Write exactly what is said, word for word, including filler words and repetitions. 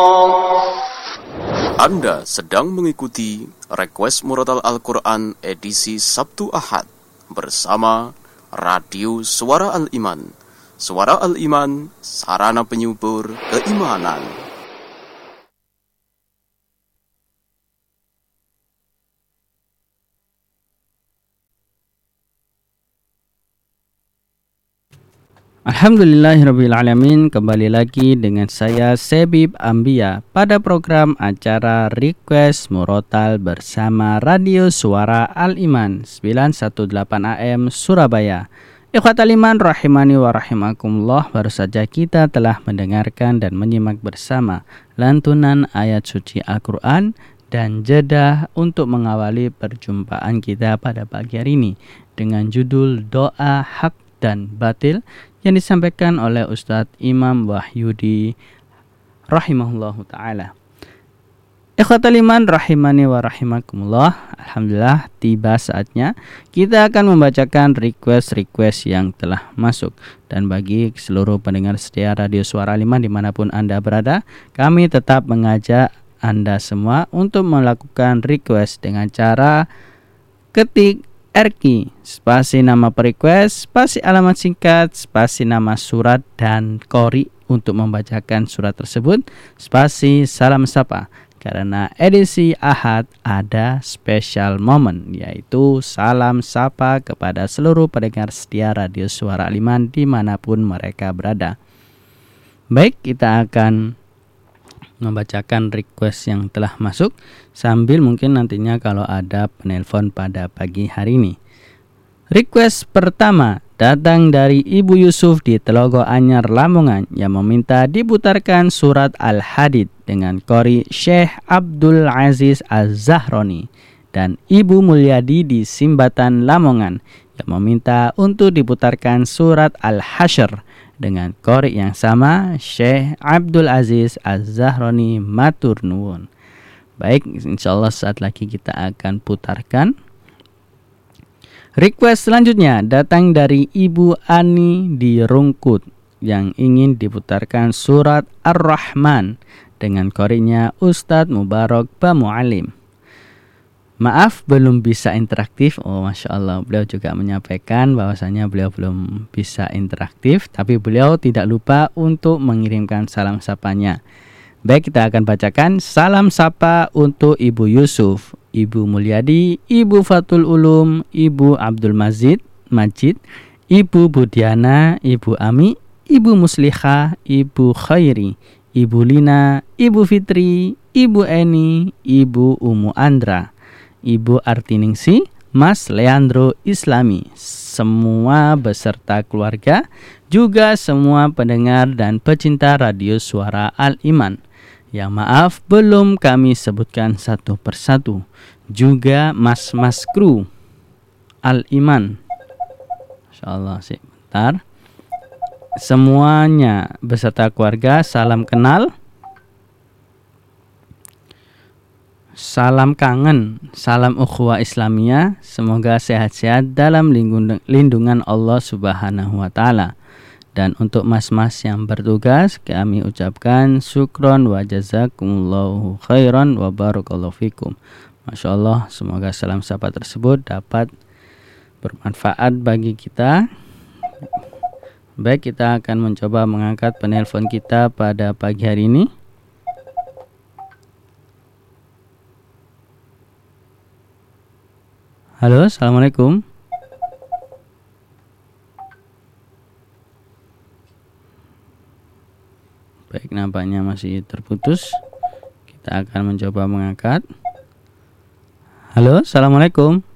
Anda sedang mengikuti Request Murotal Al-Quran edisi Sabtu Ahad bersama Radio Suara Al-Iman. Suara Al-Iman, sarana penyubur keimanan. Alhamdulillahirrabbilalamin. Kembali lagi dengan saya Sebib Ambia pada program acara Request Murotal bersama Radio Suara Al-Iman sembilan satu delapan A M Surabaya. Ikhwatal iman rahimani wa rahimakumullah. Baru saja kita telah mendengarkan dan menyimak bersama lantunan ayat suci Al-Quran dan jeda untuk mengawali perjumpaan kita pada pagi hari ini dengan judul Doa Hak dan Batil yang disampaikan oleh Ustadz Imam Wahyudi rahimahullahu ta'ala. Ikhwatal iman rahimani wa rahimakumullah. Alhamdulillah tiba saatnya kita akan membacakan request-request yang telah masuk. Dan bagi seluruh pendengar setia Radio Suara Al-Iman dimanapun Anda berada, kami tetap mengajak Anda semua untuk melakukan request dengan cara ketik R Q, spasi nama per-request, spasi alamat singkat, spasi nama surat dan qori untuk membacakan surat tersebut, spasi salam sapa. Karena edisi Ahad ada special moment, yaitu salam sapa kepada seluruh pendengar setia Radio Suara Al-Iman dimanapun mereka berada. Baik, kita akan membacakan request yang telah masuk sambil mungkin nantinya kalau ada penelpon pada pagi hari ini. Request pertama datang dari Ibu Yusuf di Telogo Anyar, Lamongan yang meminta diputarkan surat Al-Hadid dengan qori Syekh Abdul Aziz Az-Zahroni, dan Ibu Mulyadi di Simbatan, Lamongan yang meminta untuk diputarkan surat Al-Hasyr dengan qori yang sama Syekh Abdul Aziz Az-Zahroni, matur nuwun. Baik, insyaallah saat lagi kita akan putarkan. Request selanjutnya datang dari Ibu Ani di Rungkut yang ingin diputarkan surat Ar-Rahman dengan qorinya Ustadz Mubarak Bamu'alim. Maaf belum bisa interaktif. Oh, Masya Allah, beliau juga menyampaikan bahwasanya beliau belum bisa interaktif, tapi beliau tidak lupa untuk mengirimkan salam sapanya. Baik, kita akan bacakan salam sapa untuk Ibu Yusuf, Ibu Mulyadi, Ibu Fatul Ulum, Ibu Abdul Majid, Majid, Ibu Budiana, Ibu Ami, Ibu Muslihah, Ibu Khairi, Ibu Lina, Ibu Fitri, Ibu Eni, Ibu Umu Andra, Ibu Artiningsi, Mas Leandro Islami, semua beserta keluarga, juga semua pendengar dan pecinta Radio Suara Al-Iman. Yang maaf belum kami sebutkan satu persatu. Juga mas-mas kru Al-Iman. Insyaallah sih, bentar. Semuanya beserta keluarga, salam kenal, salam kangen, salam ukhuwah Islamiyah. Semoga sehat-sehat dalam lindungan Allah Subhanahu wa taala. Dan untuk mas-mas yang bertugas, kami ucapkan syukron wa jazakumullahu khairan wa barakallahu fikum. Masya Allah, semoga salam sapa tersebut dapat bermanfaat bagi kita. Baik, kita akan mencoba mengangkat penelpon kita pada pagi hari ini. Halo, assalamualaikum. Baik, nampaknya masih terputus. Kita akan mencoba mengangkat. Halo, assalamualaikum.